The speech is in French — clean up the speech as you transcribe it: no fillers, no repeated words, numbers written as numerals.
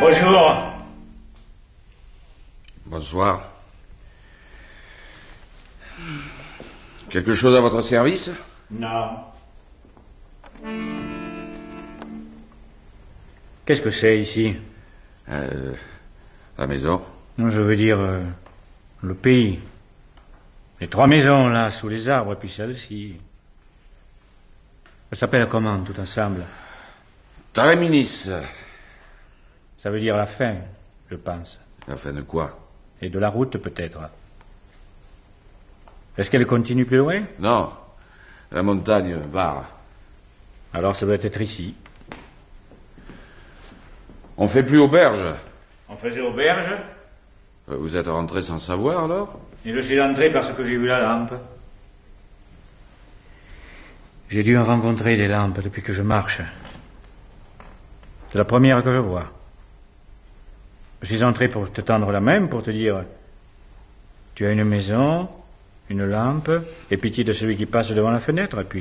Bonjour. Bonsoir. Quelque chose à votre service? Non. Qu'est-ce que c'est ici? La maison. Non, je veux dire le pays. Les 3 maisons là, sous les arbres, et puis celle-ci. Ça s'appelle comment, tout ensemble? Terminus. Ça veut dire la fin, je pense. La fin de quoi? Et de la route, peut-être. Est-ce qu'elle continue plus loin? Non. La montagne, Var. Alors ça doit être ici. On fait plus auberge. On faisait auberge, Vous êtes rentré sans savoir, alors? et je suis entré parce que j'ai vu la lampe. J'ai dû en rencontrer des lampes depuis que je marche. C'est la première que je vois. Je suis entré pour te tendre la main, pour te dire: tu as une maison, une lampe, et pitié de celui qui passe devant la fenêtre, et puis